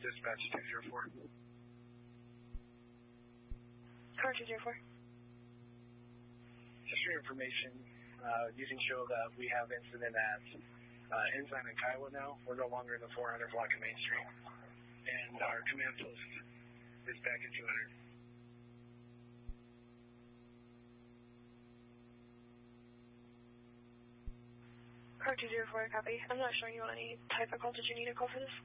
dispatch 204. Car 204. Just for your information, you can show that we have incident at Ensign and Kiowa now. We're no longer in the 400 block of Main Street. And our command post is back at 200. Car 204, copy. I'm not showing you on any type of call. Did you need a call for this?